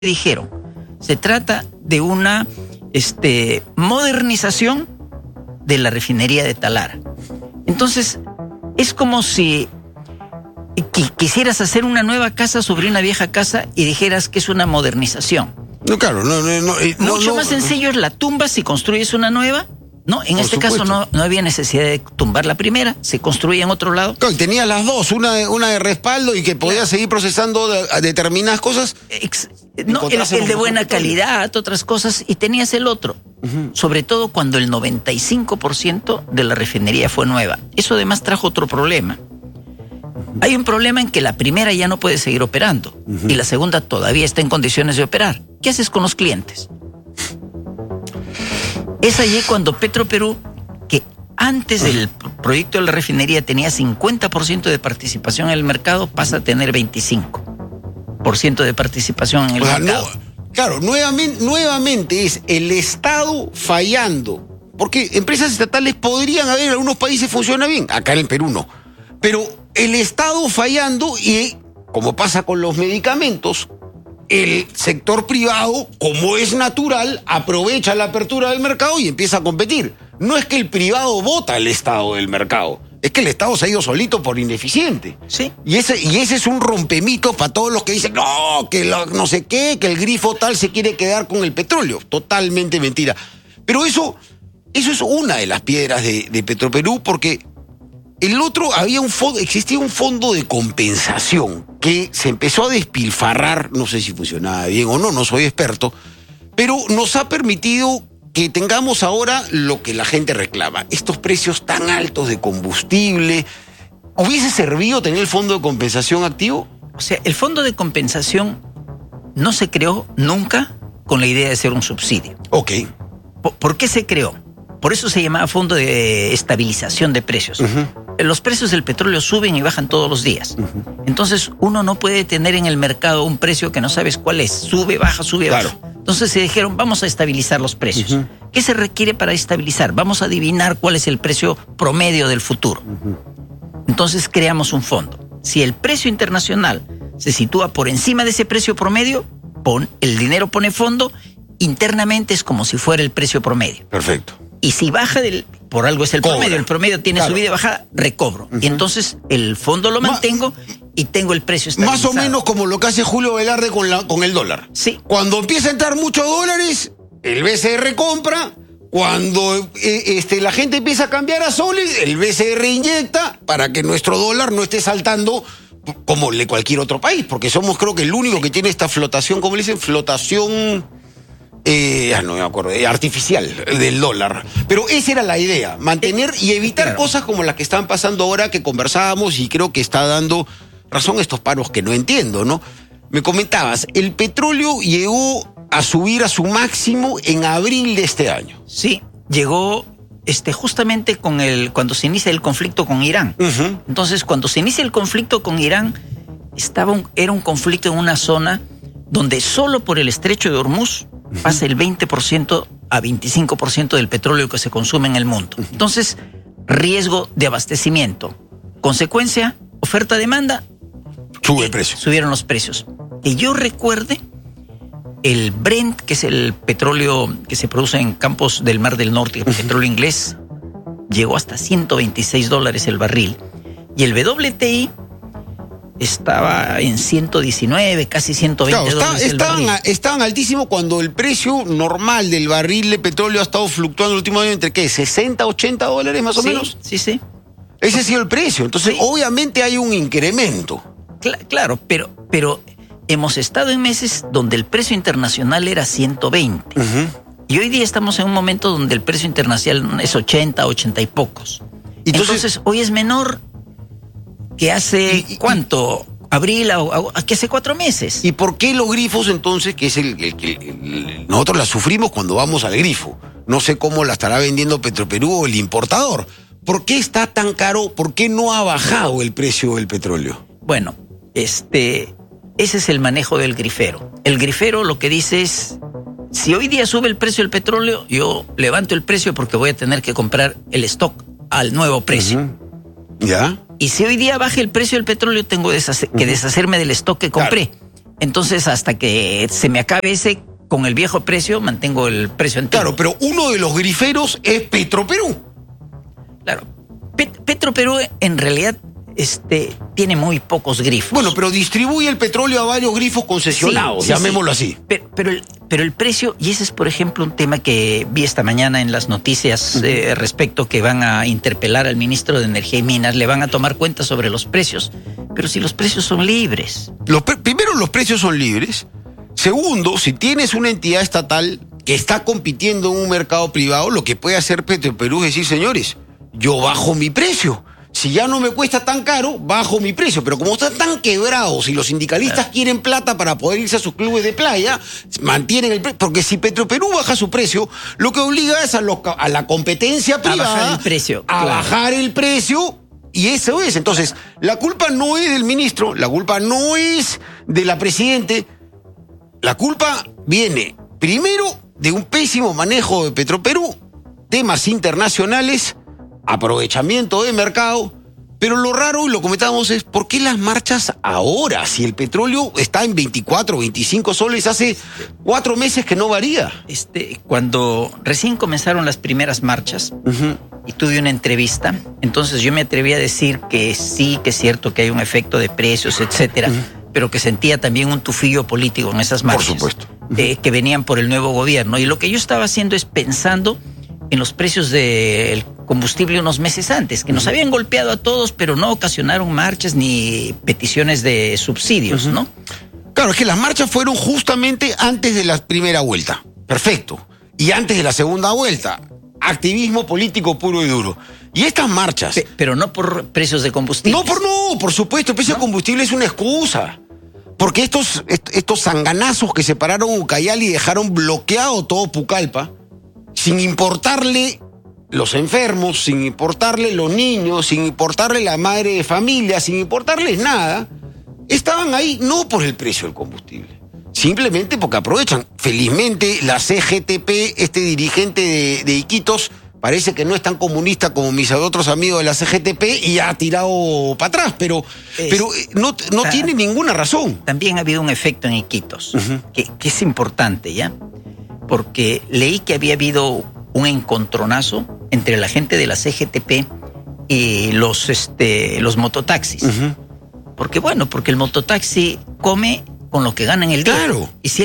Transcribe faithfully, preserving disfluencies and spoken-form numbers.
dijeron, se trata de una este, modernización de la refinería de Talara. Entonces, es como si quisieras hacer una nueva casa sobre una vieja casa y dijeras que es una modernización. No, claro, no, no, no, eh, no Mucho no, más sencillo es la tumbas y construyes una nueva. No, en Por este supuesto. caso no, no había necesidad de tumbar la primera, se construía en otro lado. Claro, tenía las dos, una de, una de respaldo y que podía Claro. seguir procesando de- a determinadas cosas. Ex- no, el, Encontrásemos el de un buena petróleo. calidad, otras cosas, y tenías el otro. Uh-huh. Sobre todo cuando el noventa y cinco por ciento de la refinería fue nueva. Eso además trajo otro problema. Hay un problema en que la primera ya no puede seguir operando Uh-huh. y la segunda todavía está en condiciones de operar. ¿Qué haces con los clientes? Es allí cuando Petroperú, que antes del proyecto de la refinería tenía cincuenta por ciento de participación en el mercado, pasa a tener veinticinco por ciento de participación en el O sea, mercado. no, claro, nuevamente, nuevamente es el Estado fallando. Porque empresas estatales podrían haber, en algunos países funciona bien, acá en el Perú no. Pero el Estado fallando y, como pasa con los medicamentos, el sector privado, como es natural, aprovecha la apertura del mercado y empieza a competir. No es que el privado vota al Estado del mercado, es que el Estado se ha ido solito por ineficiente. Sí. Y ese, y ese es un rompemitos para todos los que dicen, no, que lo- no sé qué, que el grifo tal se quiere quedar con el petróleo. Totalmente mentira. Pero eso, eso es una de las piedras de, de Petroperú, porque el otro, había un fondo, existía un fondo de compensación que se empezó a despilfarrar, no sé si funcionaba bien o no, no soy experto, pero nos ha permitido que tengamos ahora lo que la gente reclama, estos precios tan altos de combustible. ¿Hubiese servido tener el fondo de compensación activo? O sea, el fondo de compensación no se creó nunca con la idea de ser un subsidio. Ok. ¿Por, por qué se creó? Por eso se llamaba Fondo de Estabilización de Precios. Ujú. Los precios del petróleo suben y bajan todos los días. Ujú. Entonces, uno no puede tener en el mercado un precio que no sabes cuál es. Sube, baja, sube, Claro. baja. Entonces se dijeron, vamos a estabilizar los precios. Ujú. ¿Qué se requiere para estabilizar? Vamos a adivinar cuál es el precio promedio del futuro. Entonces creamos un fondo. Si el precio internacional se sitúa por encima de ese precio promedio, pon, el dinero pone fondo, internamente es como si fuera el precio promedio. Perfecto. Y si baja del, por algo es el Cobra. promedio, el promedio tiene Claro. subida y bajada, recobro. Ujú. Y entonces el fondo lo Ma- mantengo y tengo el precio Más estabilizado. o menos como lo que hace Julio Velarde con, la, con el dólar. Sí. Cuando empieza a entrar muchos dólares, el B C R compra. Cuando eh, este, la gente empieza a cambiar a soles, el B C R inyecta para que nuestro dólar no esté saltando como el de cualquier otro país. Porque somos, creo que, el único que tiene esta flotación, como le dicen, flotación... Eh, ah, no me acuerdo, eh, artificial del dólar. Pero esa era la idea, mantener y evitar claro. cosas como las que están pasando ahora, que conversábamos y creo que está dando razón a estos paros que no entiendo, ¿no? Me comentabas, el petróleo llegó a subir a su máximo en abril de este año. Sí, llegó este, justamente con el, cuando se inicia el conflicto con Irán. Ujú. Entonces, cuando se inicia el conflicto con Irán, estaba un- era un conflicto en una zona donde solo por el estrecho de Hormuz pasa el veinte por ciento a veinticinco por ciento del petróleo que se consume en el mundo. Entonces, riesgo de abastecimiento. Consecuencia, oferta-demanda, Sube el precio. subieron los precios. Que yo recuerde, el Brent, que es el petróleo que se produce en campos del Mar del Norte, el petróleo inglés, llegó hasta ciento veintiséis dólares el barril. Y el W T I estaba en ciento diecinueve, casi ciento veinte Claro, está- dólares el estaban, barril. a- estaban altísimos cuando el precio normal del barril de petróleo ha estado fluctuando el último año entre, ¿qué? ¿sesenta, ochenta dólares más o Sí, menos? sí, sí. Ese ha sido el precio. Entonces, Sí. obviamente hay un incremento. Cla- claro, pero, pero hemos estado en meses donde el precio internacional era ciento veinte. Ujú. Y hoy día estamos en un momento donde el precio internacional es ochenta, ochenta y pocos. Entonces- Entonces, hoy es menor que hace, Y- y- ¿cuánto? Abril, o, o- que hace cuatro meses. ¿Y por qué los grifos entonces, que es el, el que el- nosotros las sufrimos cuando vamos al grifo? No sé cómo la estará vendiendo Petroperú o el importador. ¿Por qué está tan caro? ¿Por qué no ha bajado el precio del petróleo? Bueno, este, ese es el manejo del grifero. El grifero lo que dice es, si hoy día sube el precio del petróleo, yo levanto el precio porque voy a tener que comprar el stock al nuevo precio. Ujú. ¿Ya? Y si hoy día baja el precio del petróleo, tengo deshace- que deshacerme del stock que compré. Entonces, hasta que se me acabe ese, con el viejo precio, mantengo el precio antiguo. Claro, pero uno de los griferos es Petroperú. Claro. Pet- Petroperú, en realidad, este, tiene muy pocos grifos. Bueno, pero distribuye el petróleo a varios grifos concesionados, Sí, sí, llamémoslo sí. así. Pero, pero, el, pero el precio, y ese es, por ejemplo, un tema que vi esta mañana en las noticias uh-huh. eh, respecto que van a interpelar al ministro de Energía y Minas, le van a tomar cuenta sobre los precios. Pero si los precios son libres. Los pre- primero, los precios son libres. Segundo, si tienes una entidad estatal que está compitiendo en un mercado privado, lo que puede hacer Petroperú es decir, señores, yo bajo mi precio. Si ya no me cuesta tan caro, bajo mi precio. Pero como están tan quebrados y los sindicalistas claro. quieren plata para poder irse a sus clubes de playa, mantienen el precio. Porque si Petroperú baja su precio, lo que obliga es a, lo, a la competencia privada a bajar el precio. A claro. bajar el precio. Y eso es. Entonces, la culpa no es del ministro, la culpa no es de la presidente. La culpa viene primero de un pésimo manejo de Petroperú, temas internacionales, aprovechamiento de mercado, pero lo raro, y lo comentamos, es ¿por qué las marchas ahora? Si el petróleo está en veinticuatro, veinticinco soles, hace cuatro meses que no varía. Este, cuando recién comenzaron las primeras marchas, uh-huh. y tuve una entrevista, entonces yo me atreví a decir que sí, que es cierto que hay un efecto de precios, etcétera, uh-huh. pero que sentía también un tufillo político en esas marchas. Por supuesto. Uh-huh. eh, que venían por el nuevo gobierno. Y lo que yo estaba haciendo es pensando en los precios del combustible unos meses antes, que nos habían golpeado a todos, pero no ocasionaron marchas ni peticiones de subsidios, uh-huh. ¿no? Claro, es que las marchas fueron justamente antes de la primera vuelta. Perfecto. Y antes de la segunda vuelta. Activismo político puro y duro. Y estas marchas... Pe- pero no por precios de combustible. No, por no, por supuesto. El precio ¿No? de combustible es una excusa. Porque estos, estos zanganazos que separaron Ucayali y dejaron bloqueado todo Pucallpa, sin importarle los enfermos, sin importarle los niños, sin importarle la madre de familia, sin importarles nada, estaban ahí no por el precio del combustible, simplemente porque aprovechan. Felizmente la C G T P, este dirigente de, de Iquitos, parece que no es tan comunista como mis otros amigos de la C G T P y ha tirado para atrás, pero, es, pero no, no ta, tiene ninguna razón. También ha habido un efecto en Iquitos, uh-huh. que, que es importante, ¿ya? Porque leí que había habido un encontronazo entre la gente de la C G T P y los, este, los mototaxis. Uh-huh. Porque bueno, porque el mototaxi come con lo que gana en el día. Claro. Y si